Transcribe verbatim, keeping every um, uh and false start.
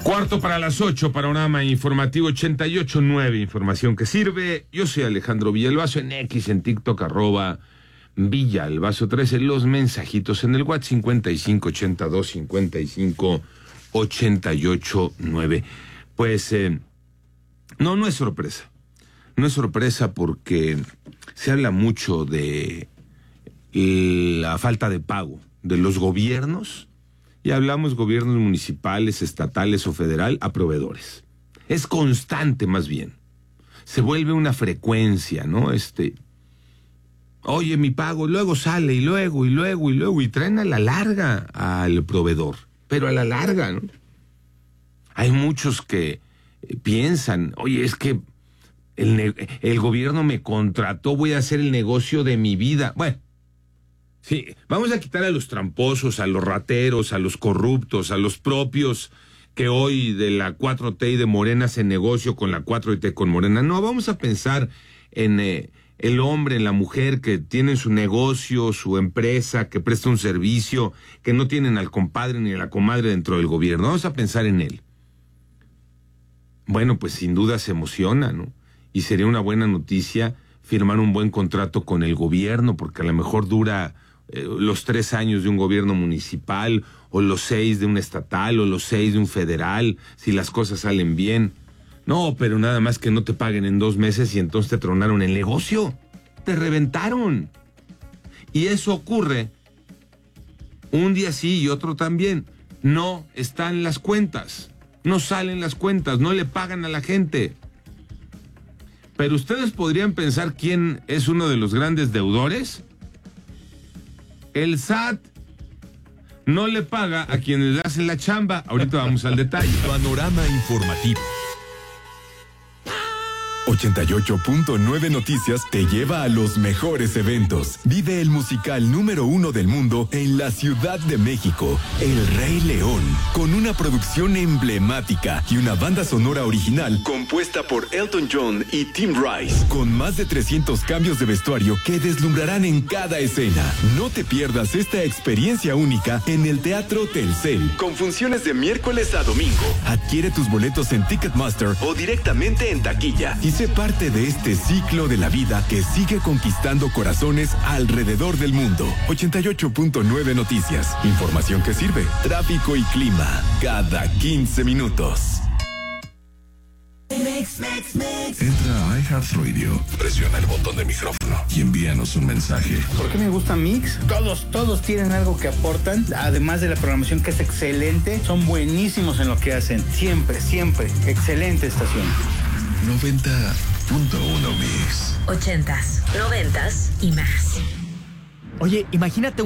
Cuarto para las ocho, panorama informativo ochenta y ocho punto nueve, información que sirve. Yo soy Alejandro Villalbazo, en X, en TikTok, arroba Villalbazo trece, los mensajitos en el WhatsApp cincuenta y cinco ochenta y dos cincuenta y cinco ochenta y ocho nueve. Pues, eh, no, no es sorpresa. No es sorpresa porque se habla mucho de la falta de pago de los gobiernos. Y hablamos gobiernos municipales, estatales o federal a proveedores. Es constante más bien. Se vuelve una frecuencia, ¿no? Este, oye, mi pago, luego sale, y luego, y luego, y luego, y traen a la larga al proveedor. Pero a la larga, ¿no? Hay muchos que piensan, oye, es que el, el gobierno me contrató, voy a hacer el negocio de mi vida. Bueno. Sí, vamos a quitar a los tramposos, a los rateros, a los corruptos, a los propios que hoy de la cuatro T y de Morena hacen negocio con la cuatro T con Morena. No, vamos a pensar en eh, el hombre, en la mujer que tienen su negocio, su empresa, que presta un servicio, que no tienen al compadre ni a la comadre dentro del gobierno. Vamos a pensar en él. Bueno, pues sin duda se emociona, ¿no? Y sería una buena noticia firmar un buen contrato con el gobierno, porque a lo mejor dura eh, los tres años de un gobierno municipal, o los seis de un estatal, o los seis de un federal, si las cosas salen bien. No, pero nada más que no te paguen en dos meses y entonces te tronaron el negocio. Te reventaron. Y eso ocurre un día sí y otro también. No están las cuentas. No salen las cuentas, no le pagan a la gente. Pero ustedes podrían pensar quién es uno de los grandes deudores. El S A T no le paga a quienes le hacen la chamba. Ahorita vamos al detalle. Panorama informativo. ochenta y ocho punto nueve Noticias te lleva a los mejores eventos. Vive el musical número uno del mundo en la Ciudad de México, El Rey León, con una producción emblemática y una banda sonora original compuesta por Elton John y Tim Rice, con más de trescientos cambios de vestuario que deslumbrarán en cada escena. No te pierdas esta experiencia única en el Teatro Telcel, con funciones de miércoles a domingo. Adquiere tus boletos en Ticketmaster o directamente en taquilla y sé parte de este ciclo de la vida que sigue conquistando corazones alrededor del mundo. ochenta y ocho punto nueve Noticias. Información que sirve. Tráfico y clima. Cada quince minutos. Mix, mix, mix. Entra a iHeartRadio, presiona el botón de micrófono y envíanos un mensaje. ¿Por qué me gusta Mix? Todos, todos tienen algo que aportan, además de la programación que es excelente, son buenísimos en lo que hacen. Siempre, siempre. Excelente estación. noventa punto uno Mix. Ochentas, noventas y más. Oye, imagínate